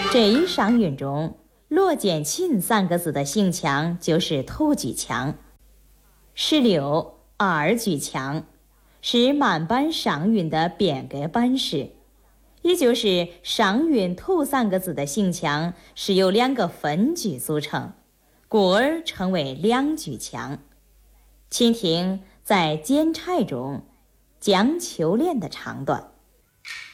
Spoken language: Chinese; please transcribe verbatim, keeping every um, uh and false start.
这一赏韵中，骆简庆三个字的姓强就是兔举强。十六，二举强是满班赏韵的变革班式，也就是赏韵兔三个字的姓强是由两个分句组成，故而称为两举强。请听在《剪钗》中江秋莲的唱段。